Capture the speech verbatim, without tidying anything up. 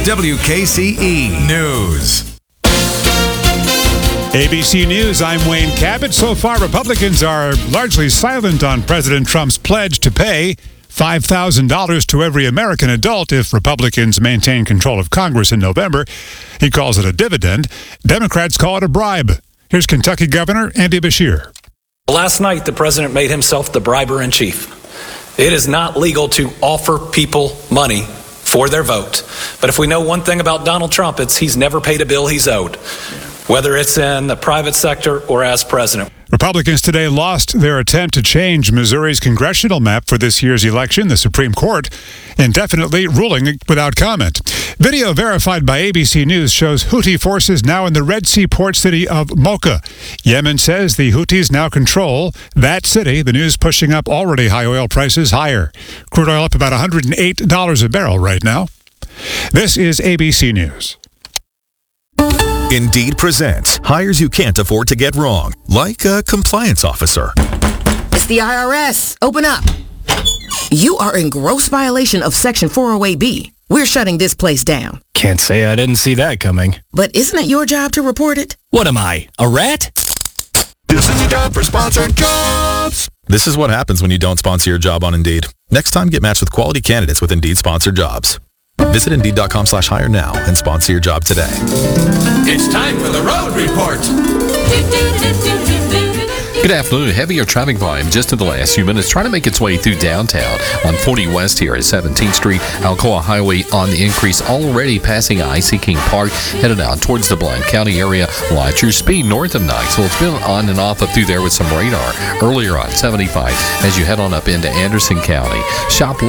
W K C E News. A B C News, I'm Wayne Cabot. So far, Republicans are largely silent on President Trump's pledge to pay five thousand dollars to every American adult if Republicans maintain control of Congress in November. He calls it a dividend. Democrats call it a bribe. Here's Kentucky Governor Andy Beshear. Last night, the president made himself the briber-in-chief. It is not legal to offer people money for their vote. But if we know one thing about Donald Trump, it's he's never paid a bill he's owed, whether it's in the private sector or as president. Republicans today lost their attempt to change Missouri's congressional map for this year's election. The Supreme Court indefinitely ruling without comment. Video verified by A B C News shows Houthi forces now in the Red Sea port city of Mocha. Yemen says the Houthis now control that city. The news pushing up already high oil prices higher. Crude oil up about one hundred eight dollars a barrel right now. This is A B C News. Indeed presents hires you can't afford to get wrong, like a compliance officer. It's the I R S. Open up. You are in gross violation of Section four oh eight B. We're shutting this place down. Can't say I didn't see that coming. But isn't it your job to report it? What am I, a rat? This is your job for sponsored jobs. This is what happens when you don't sponsor your job on Indeed. Next time, get matched with quality candidates with Indeed sponsored jobs. Visit Indeed.com slash hire now and sponsor your job today. It's time for the Road Report. Good afternoon. Heavier traffic volume just in the last few minutes trying to make its way through downtown on forty West here at seventeenth Street. Alcoa Highway on the increase, already passing I C King Park, headed out towards the Blount County area. Watch your speed north of Knoxville. It's been on and off up through there with some radar earlier on seventy-five as you head on up into Anderson County. Shop